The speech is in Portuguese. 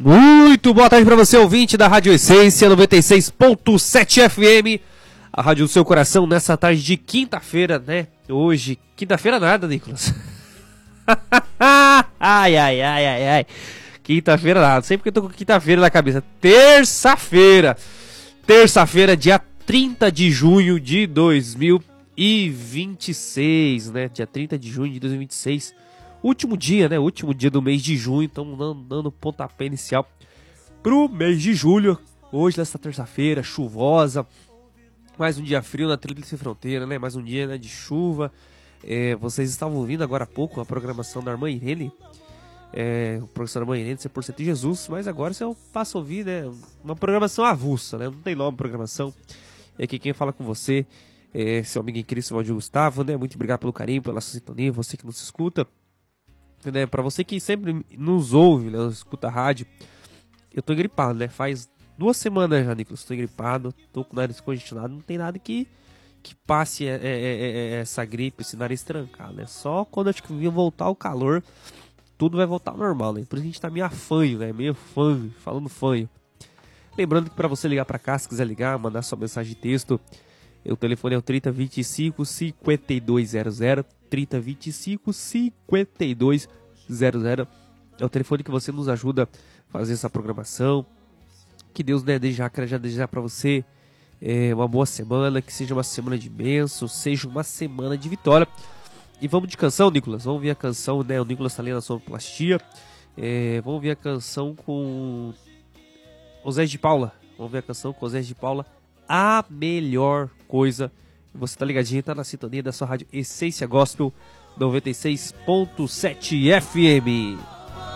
Muito boa tarde para você, ouvinte da Rádio Essência 96.7 FM, a rádio do seu coração, nessa tarde de quinta-feira, né? Hoje, quinta-feira nada, Nicolas. Ai. Quinta-feira nada, sempre que eu tô com quinta-feira na cabeça. Terça-feira, dia 30 de junho de 2026, né? Dia 30 de junho de 2026. Último dia, né? Último dia do mês de junho. Estamos dando pontapé inicial pro mês de julho. Hoje, nesta terça-feira, chuvosa. Mais um dia frio na Tríplice Fronteira, né? Mais um dia, né, de chuva. Vocês estavam ouvindo agora há pouco a programação da irmã Irene. O professor irmã Irene, 100% de Jesus. Mas agora você passa a ouvir, né? Uma programação avulsa, né? Não tem nome programação. E aqui quem fala com você é seu amigo em Cristo, Valdir Gustavo, né? Muito obrigado pelo carinho, pela sua sintonia. Você que nos escuta. Né, pra você que sempre nos ouve, né, escuta a rádio, eu tô gripado, né? Faz 2 semanas já, Nicolas, tô gripado, tô com o nariz congestionado, não tem nada que passe essa gripe, esse nariz trancado, né? Só quando acho que voltar o calor, tudo vai voltar ao normal, né? Por isso a gente tá meio afanho, né? Meio fanho, falando fanho. Lembrando que pra você ligar pra cá, se quiser ligar, mandar sua mensagem de texto, o telefone é o 3025-5200, 3025-5200. É o telefone que você nos ajuda a fazer essa programação. Que Deus, né, já desejar para você uma boa semana, que seja uma semana de bênção, seja uma semana de vitória. E vamos de canção, Nicolas. Vamos ver a canção, né? O Nicolas tá ali na sonoplastia. Vamos ver a canção com Osés de Paula. Vamos ver a canção com Osés de Paula. A melhor coisa. Você tá ligadinho, tá na sintonia da sua rádio Essência Gospel 96.7 FM.